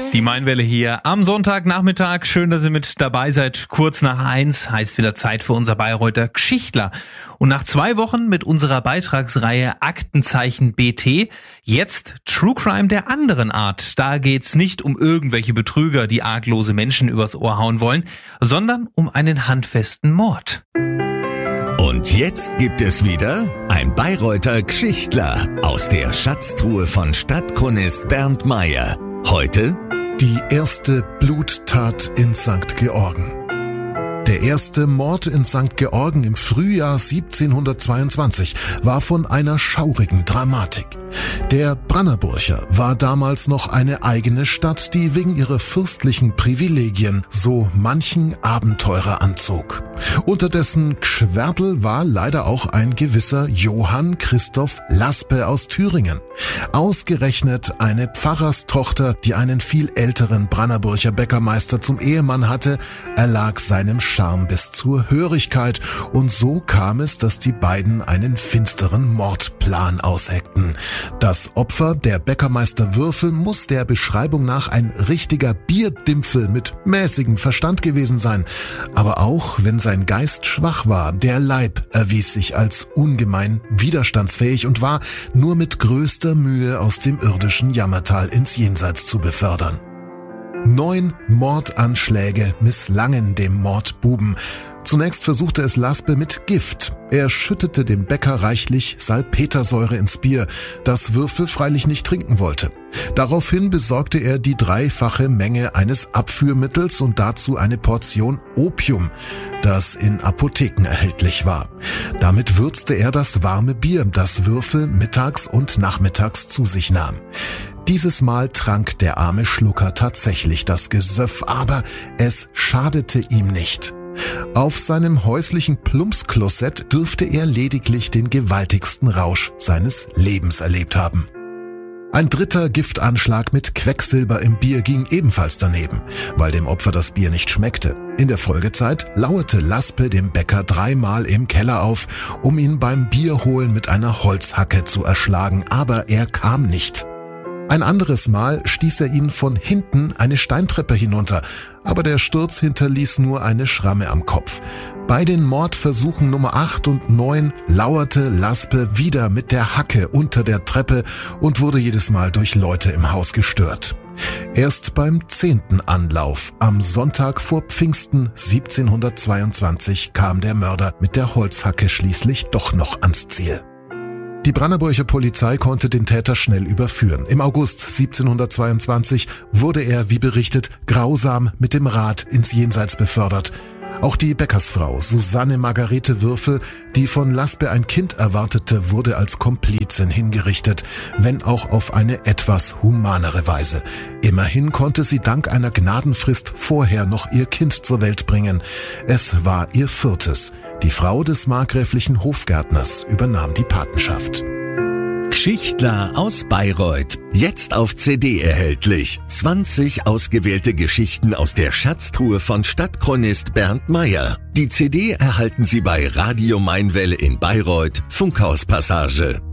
Die Mainwelle hier am Sonntagnachmittag. Schön, dass ihr mit dabei seid. Kurz nach 1 heißt wieder Zeit für unser Bayreuther Geschichtler. Und nach 2 Wochen mit unserer Beitragsreihe Aktenzeichen BT, jetzt True Crime der anderen Art. Da geht's nicht um irgendwelche Betrüger, die arglose Menschen übers Ohr hauen wollen, sondern um einen handfesten Mord. Und jetzt gibt es wieder ein Bayreuther Geschichtler aus der Schatztruhe von Stadtchronist Bernd Meyer. Heute die erste Bluttat in St. Georgen. Der erste Mord in St. Georgen im Frühjahr 1722 war von einer schaurigen Dramatik. Der Brannerburcher war damals noch eine eigene Stadt, die wegen ihrer fürstlichen Privilegien so manchen Abenteurer anzog. Unter dessen Gschwärtel war leider auch ein gewisser Johann Christoph Laspe aus Thüringen. Ausgerechnet eine Pfarrerstochter, die einen viel älteren Brannerburcher Bäckermeister zum Ehemann hatte, erlag seinem Charme bis zur Hörigkeit, und so kam es, dass die beiden einen finsteren Mordplan ausheckten. Das Opfer, der Bäckermeister Würfel, muss der Beschreibung nach ein richtiger Bierdimpfel mit mäßigem Verstand gewesen sein. Aber auch wenn sein Geist schwach war, der Leib erwies sich als ungemein widerstandsfähig und war nur mit größter Mühe aus dem irdischen Jammertal ins Jenseits zu befördern. 9 Mordanschläge misslangen dem Mordbuben. Zunächst versuchte es Laspe mit Gift. Er schüttete dem Bäcker reichlich Salpetersäure ins Bier, das Würfel freilich nicht trinken wollte. Daraufhin besorgte er die 3-fache Menge eines Abführmittels und dazu eine Portion Opium, das in Apotheken erhältlich war. Damit würzte er das warme Bier, das Würfel mittags und nachmittags zu sich nahm. Dieses Mal trank der arme Schlucker tatsächlich das Gesöff, aber es schadete ihm nicht. Auf seinem häuslichen Plumpsklosett dürfte er lediglich den gewaltigsten Rausch seines Lebens erlebt haben. Ein 3. Giftanschlag mit Quecksilber im Bier ging ebenfalls daneben, weil dem Opfer das Bier nicht schmeckte. In der Folgezeit lauerte Laspe dem Bäcker 3-mal im Keller auf, um ihn beim Bierholen mit einer Holzhacke zu erschlagen, aber er kam nicht. Ein anderes Mal stieß er ihn von hinten eine Steintreppe hinunter, aber der Sturz hinterließ nur eine Schramme am Kopf. Bei den Mordversuchen Nummer 8 und 9 lauerte Laspe wieder mit der Hacke unter der Treppe und wurde jedes Mal durch Leute im Haus gestört. Erst beim 10. Anlauf, am Sonntag vor Pfingsten 1722, kam der Mörder mit der Holzhacke schließlich doch noch ans Ziel. Die Brandenburger Polizei konnte den Täter schnell überführen. Im August 1722 wurde er, wie berichtet, grausam mit dem Rad ins Jenseits befördert. Auch die Bäckersfrau Susanne Margarete Würfel, die von Laspe ein Kind erwartete, wurde als Komplizin hingerichtet, wenn auch auf eine etwas humanere Weise. Immerhin konnte sie dank einer Gnadenfrist vorher noch ihr Kind zur Welt bringen. Es war ihr 4. Die Frau des markgräflichen Hofgärtners übernahm die Patenschaft. Geschichtler aus Bayreuth. Jetzt auf CD erhältlich. 20 ausgewählte Geschichten aus der Schatztruhe von Stadtchronist Bernd Meyer. Die CD erhalten Sie bei Radio Mainwelle in Bayreuth, Funkhauspassage.